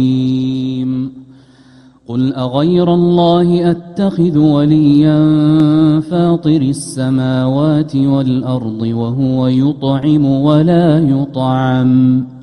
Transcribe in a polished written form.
قل أغير الله أتخذ وليا فاطر السماوات والأرض وهو يطعم ولا يطعم